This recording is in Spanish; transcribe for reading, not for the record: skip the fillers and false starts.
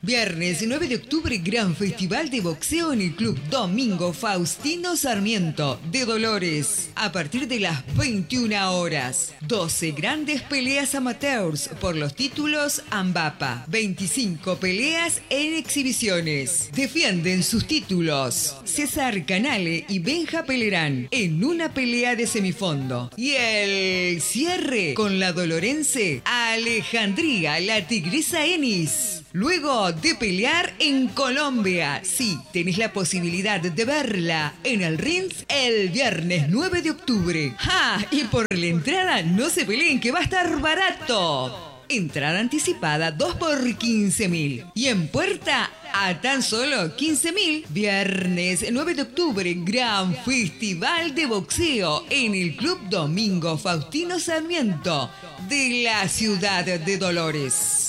Viernes 9 de octubre, gran festival de boxeo en el Club Domingo Faustino Sarmiento de Dolores. A partir de las 21 horas, 12 grandes peleas amateurs por los títulos AMBAPA. 25 peleas en exhibiciones. Defienden sus títulos César Canale y Benja Pelerán en una pelea de semifondo. Y el cierre con la dolorense Alejandría la Tigresa Enis. Luego de pelear en Colombia. Sí, tenés la posibilidad de verla en el ring el viernes 9 de octubre. ¡Ja! Y por la entrada no se peleen que va a estar barato. Entrada anticipada 2 por 15.000. Y en puerta a tan solo 15.000. Viernes 9 de octubre, gran festival de boxeo en el Club Domingo Faustino Sarmiento de la ciudad de Dolores.